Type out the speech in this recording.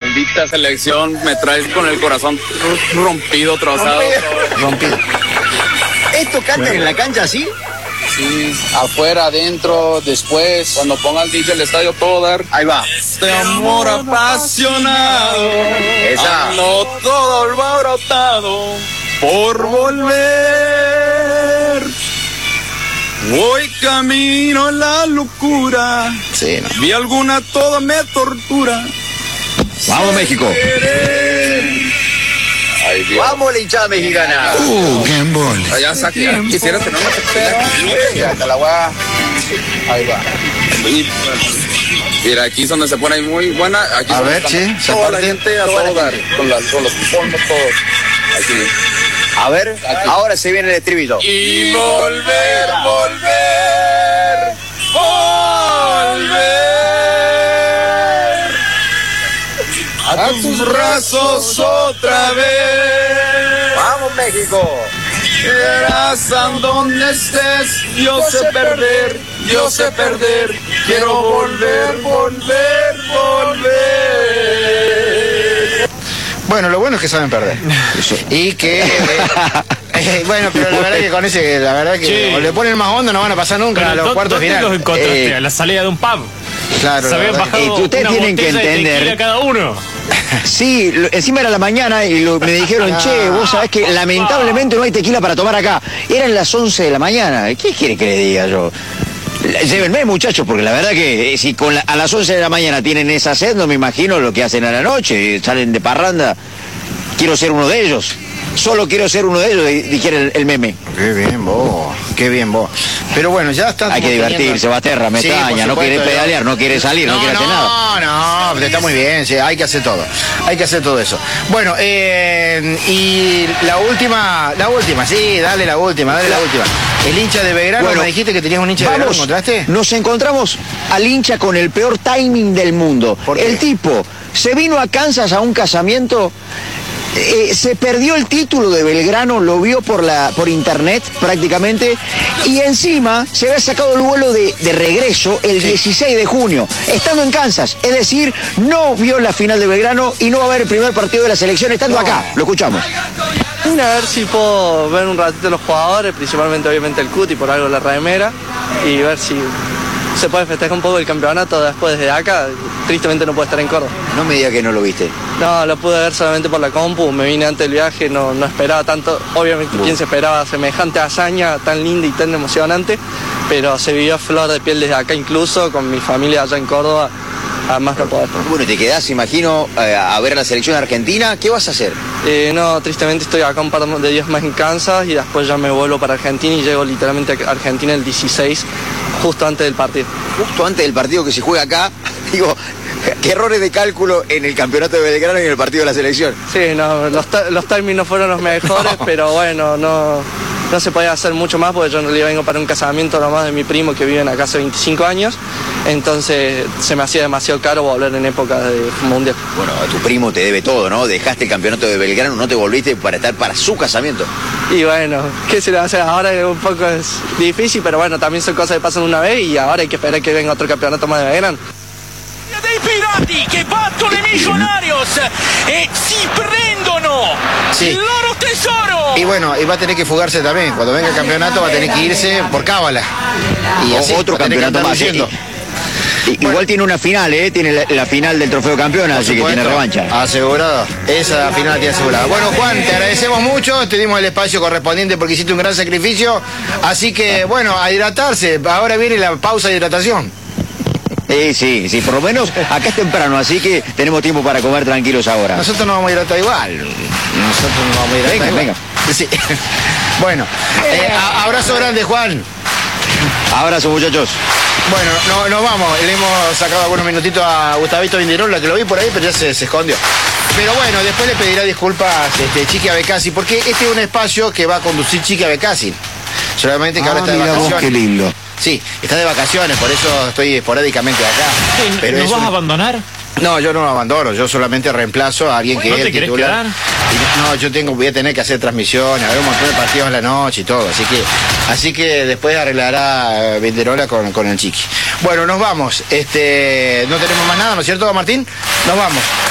Invita a selección, me traes con el corazón rompido, trozado. Rompido. ¿Esto cantan en la cancha así? Sí, afuera, adentro, después, cuando ponga el DJ el estadio todo dar. Ahí va. Este amor apasionado, Esa. ando todo alborotado por volver. Voy camino en la locura. Sí, no. Vi alguna, toda me tortura. Vamos, México. Ay, Dios. Vamos, la hinchada mexicana. ¡Qué embole! Allá saqué. Quisiera tener una tercera. Hasta la guá. Ahí va. Mira, aquí es donde se pone muy buena. Aquí A es ver, donde che, están toda la gente a todo dar. Con los fondos todos. Aquí. A ver, ahora se viene el estribillo. Y volver, volver, volver a tus brazos otra vez. Vamos, México. Verás a donde estés, yo sé perder, quiero volver, volver, volver. Bueno, lo bueno es que saben perder. Y que... bueno, pero la verdad que con ese, la verdad que Sí. o le ponen más onda no van a pasar nunca a los cuartos ¿Dónde los finales. encontraste? A la salida de un pub. Claro, Se la habían verdad que- bajado ustedes una tienen que botella de entender. tequila cada uno. Sí, encima era la mañana y me dijeron, che, vos sabés que lamentablemente no hay tequila para tomar acá. Eran las 11 de la mañana. ¿Qué quiere que le diga yo? Llévenme, muchachos, porque la verdad que si a las 11 de la mañana tienen esa sed, no me imagino lo que hacen a la noche. Salen de parranda. Quiero ser uno de ellos. Solo quiero ser uno de ellos, dijera el meme. Qué bien vos, qué bien vos. Pero bueno, ya está. Hay que divertirse, Basterra, me extraña. No quiere pedalear, no quiere salir, no quiere hacer nada. No, está muy bien, sí, hay que hacer todo. Hay que hacer todo eso. Bueno, y la última, sí, dale la última. El hincha de Belgrano, Bueno, me dijiste que tenías un hincha de Belgrano, ¿encontraste? Nos encontramos al hincha con el peor timing del mundo. ¿Por qué? El tipo se vino a Kansas a un casamiento, se perdió el título de Belgrano, lo vio por internet prácticamente, y encima se había sacado el vuelo de regreso el 16 de junio, estando en Kansas. Es decir, no vio la final de Belgrano y no va a ver el primer partido de la selección estando acá. Lo escuchamos. A ver si puedo ver un ratito a los jugadores, principalmente obviamente el Cuti, por algo la remera, y ver si se puede festejar un poco el campeonato después desde acá. Tristemente no puedo estar en Córdoba. No me diga que no lo viste. No, lo pude ver solamente por la compu, me vine antes del viaje, no esperaba tanto. Obviamente, ¿quién se esperaba semejante hazaña tan linda y tan emocionante? Pero se vivió a flor de piel desde acá, incluso con mi familia allá en Córdoba, a más no poder. Bueno, te quedás, imagino, a ver a la selección argentina. ¿Qué vas a hacer? No, tristemente estoy acá un par de días más en Kansas y después ya me vuelvo para Argentina y llego literalmente a Argentina el 16, justo antes del partido. Justo antes del partido que se juega acá, digo, qué errores de cálculo en el campeonato de Belgrano y en el partido de la selección. Sí, no, los timings no fueron los mejores, pero bueno, no se podía hacer mucho más porque yo en realidad vengo para un casamiento nomás de mi primo que vive acá hace 25 años, entonces se me hacía demasiado caro volver en época de mundial. Bueno, a tu primo te debe todo, ¿no? Dejaste el campeonato de Belgrano, no te volviste para estar para su casamiento. Y bueno, ¿qué se le va a hacer ahora? Un poco es difícil, pero bueno, también son cosas que pasan una vez y ahora hay que esperar que venga otro campeonato más de Belgrano. Dei pirati che battono i Millonarios e si prendono Sí. il loro tesoro. Y bueno, y va a tener que fugarse también. Cuando venga el campeonato va a tener que irse por cábala. Y así, Otro va a tener que campeonato andar más. huyendo. Igual tiene una final, ¿eh? Tiene la final del trofeo campeón, así que tiene revancha. Asegurado. Esa final la tiene asegurada. Bueno, Juan, te agradecemos mucho. Te dimos el espacio correspondiente porque hiciste un gran sacrificio. Así que, bueno, a hidratarse. Ahora viene la pausa de hidratación. Sí, por lo menos acá es temprano, así que tenemos tiempo para comer tranquilos ahora. Nosotros nos vamos a hidratar igual. Nosotros nos vamos a hidratar igual. Venga. Sí. Bueno, abrazo grande, Juan. Abrazo, muchachos. Bueno, nos vamos. Le hemos sacado algunos minutitos a Gustavito Vindirola, que lo vi por ahí, pero ya se escondió. Pero bueno, después le pedirá disculpas Chiqui Abecasi, porque este es un espacio que va a conducir Chiqui Abecasi. Solamente que ahora está de mira vacaciones. vos, qué lindo. Sí, está de vacaciones, por eso estoy esporádicamente acá. Pero ¿Nos es vas un- a abandonar? No, yo no lo abandono, yo solamente reemplazo a alguien que ¿No es te el querés titular. quedar? Y no, voy a tener que hacer transmisiones, haber un montón de partidos en la noche y todo, así que después arreglará Vinderola con el Chiqui. Bueno, nos vamos. No tenemos más nada, ¿no es cierto, Martín? Nos vamos.